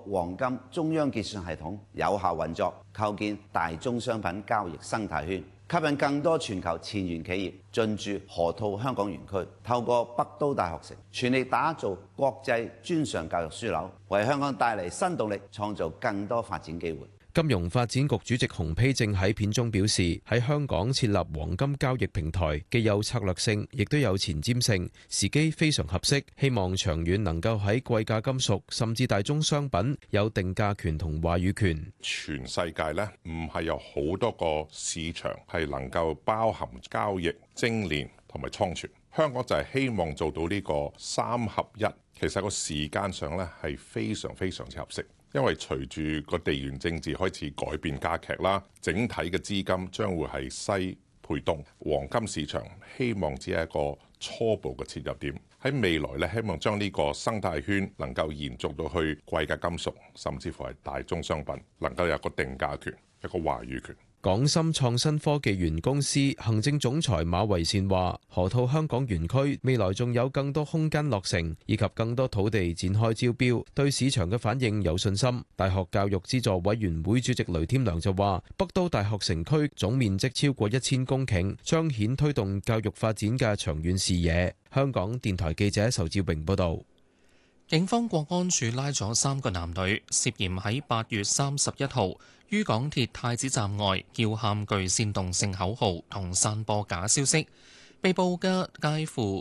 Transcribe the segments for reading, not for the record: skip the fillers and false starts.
黃金中央結算系統有效運作，構建大宗商品交易生態圈，吸引更多全球前沿企業進駐河套香港園區，透過北都大學城，全力打造國際專上教育樞紐，為香港帶嚟新動力，創造更多發展機會。 金融發展局主席洪丕正喺片中表示，喺香港設立黃金交易平台，既有策略性，亦都有前瞻性，時機非常合適。希望長遠能夠喺貴價金屬甚至大宗商品有定價權同話語權。 全世界呢，唔係有好多個市場係能夠包含交易、精煉同埋倉存。香港就係希望做到呢個三合一，其實個時間上呢係非常之合適。因為隨住個地緣政治開始改變加劇啦，整體嘅資金將會係西配東，黃金市場希望只係一個初步嘅切入點。喺未來咧，希望將呢個生態圈能夠延續到去貴價金屬，甚至乎係大宗商品，能夠有個定價權、一個話語權。 港深創新科技園公司行政總裁馬維善話，河套香港園區未來仲有更多空間落成，以及更多土地展開招標，對市場嘅反應有信心。大學教育資助委員會主席雷添良就話，北都大學城區總面積超過1000公頃，彰顯推動教育發展嘅長遠視野。香港電台記者仇志榮報道。 警方國安處拉咗3個男女，涉嫌喺8月31號於港鐵太子站外叫喊具煽動性口號同散播假消息。被捕嘅介乎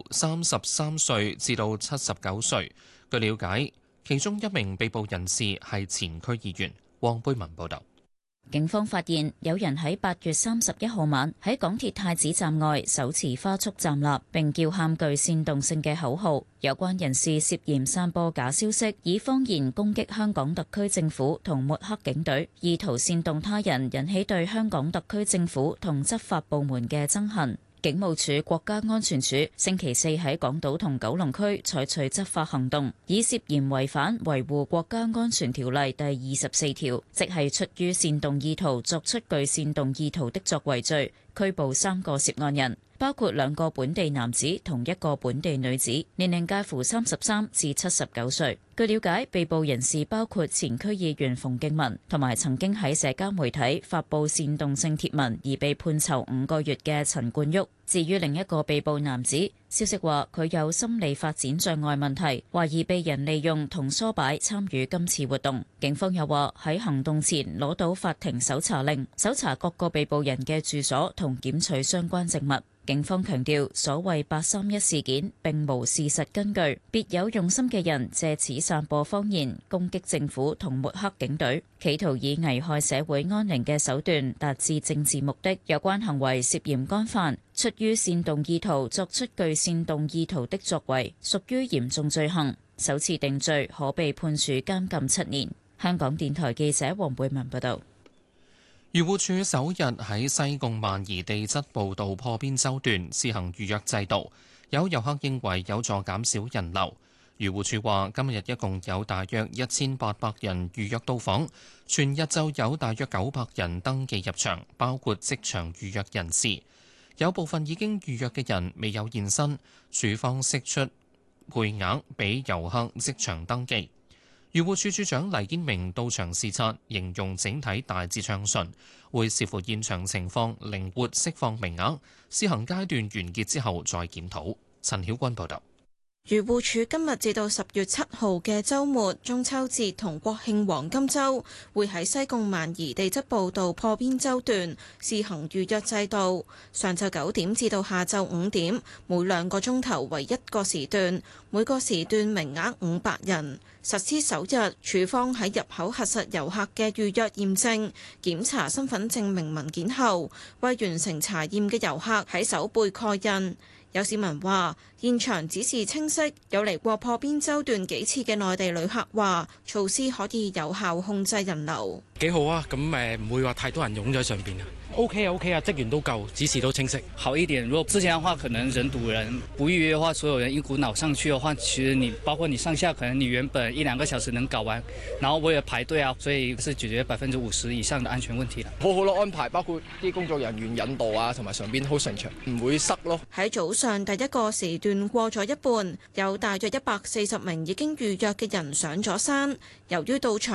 33歲至到79歲。據了解，其中一名被捕人士係前區議員。黃貝文報導。 警方發現有人喺8月31號晚喺港鐵太子站外手持花束站立，並叫喊具煽動性嘅口號。有關人士涉嫌散播假消息，以謊言攻擊香港特區政府同抹黑警隊，意圖煽動他人引起對香港特區政府同執法部門嘅憎恨。警務處國家安全處星期四喺港島同九龍區採取執法行動，以涉嫌違反維護國家安全條例第24條，即係出於煽動意圖作出具煽動意圖的作為罪，拘捕3個涉案人，包括2個本地男子同1個本地女子，年齡介乎33至79歲。據了解，被捕人士包括前區議員馮敬文，同埋曾經喺社交媒體發布煽動性貼文而被判囚5個月嘅陳冠旭。至於另一個被捕男子，消息話佢有心理發展障礙問題，懷疑被人利用同唆擺參與今次活動。警方又話喺行動前攞到法庭搜查令，搜查各個被捕人嘅住所同檢取相關證物。警方強調，所謂831事件並無事實根據，別有用心嘅人借此散播謊言，攻擊政府同抹黑警隊，企圖以危害社會安寧嘅手段達至政治目的。有關行為涉嫌干犯出於煽動意圖作出具煽動意圖的作為，屬於嚴重罪行，首次定罪可被判處監禁7年。香港電台記者黃貝文報道。 漁護署首日喺西貢萬宜地質步道破邊洲段試行預約制度，有遊客認為有助減少人流。漁護署話，今日一共有大約1800人預約到訪，全日就有大約900人登記入場，包括即場預約人士。有部分已經預約嘅人未有現身，署方釋出配額俾遊客即場登記。漁護署署長黎堅明到場視察，形容整體大致暢順，會視乎現場情況靈活釋放名額，試行階段完結之後再檢討。陳曉君報道。 漁護署今日至到10月7號嘅週末、中秋節同國慶黃金週，會喺西貢萬宜地質步道破邊洲段試行預約制度。上晝9點至到下晝5點，每2個鐘頭為1個時段，每個時段名額500人。實施首日，署方喺入口核實遊客嘅預約驗證、檢查身份證明文件後，為完成查驗嘅遊客喺手背蓋印。有市民話：現場指示清晰，有嚟過破邊洲段幾次嘅內地旅客話，措施可以有效控制人流。 幾好啊！咁唔會話太多人湧咗喺上邊啊。OK 啊，職員都夠，指示都清晰。 好一點，如果之前的話，可能人堵人，不預約的話，所有人一股腦上去的話，其實你包括你上下，可能你原本1-2個小時能搞完，然後為了排隊啊，所以是解決50%以上的安全問題啦。 好好咯，安排包括啲工作人員引導啊，同埋上邊好順暢，唔會塞咯。 喺早上第一個時段過咗一半，有大約140名已經預約嘅人上咗山，由於到場